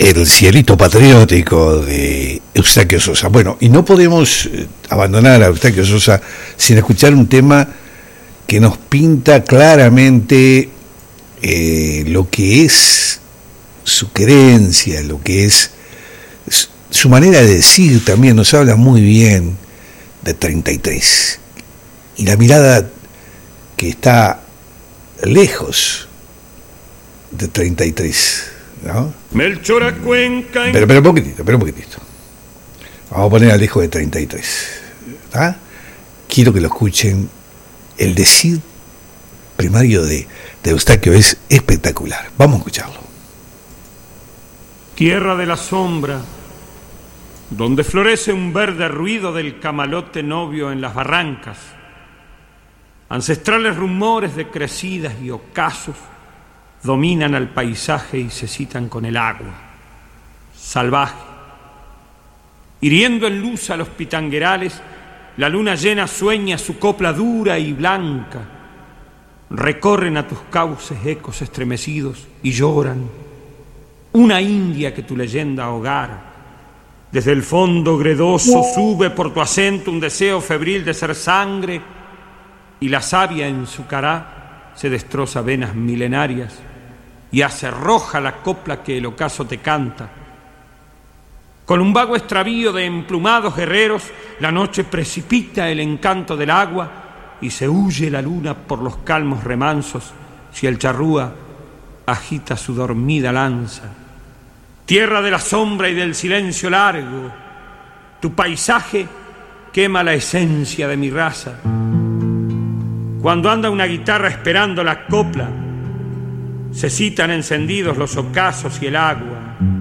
El cielito patriótico de Eustaquio Sosa. Bueno, y no podemos abandonar a Eustaquio Sosa sin escuchar un tema que nos pinta claramente lo que es su creencia, lo que es su manera de decir. También nos habla muy bien de 33 y la mirada que está lejos de 33, ¿no? Melchora Cuenca. Pero un poquitito. Vamos a poner al lejos de 33. ¿Ah? Quiero que lo escuchen. El decir primario de Eustaquio es espectacular. Vamos a escucharlo. Tierra de la sombra, donde florece un verde ruido del camalote novio en las barrancas. Ancestrales rumores de crecidas y ocasos dominan al paisaje y se citan con el agua, salvaje. Hiriendo en luz a los pitanguerales, la luna llena sueña su copla dura y blanca. Recorren a tus cauces ecos estremecidos y lloran. Una india que tu leyenda ahogara. Desde el fondo gredoso sube por tu acento un deseo febril de ser sangre, y la savia en su cará se destroza venas milenarias y hace roja la copla que el ocaso te canta. Con un vago extravío de emplumados guerreros, la noche precipita el encanto del agua y se huye la luna por los calmos remansos si el charrúa agita su dormida lanza. Tierra de la sombra y del silencio largo, tu paisaje quema la esencia de mi raza. Cuando anda una guitarra esperando la copla, se citan encendidos los ocasos y el agua.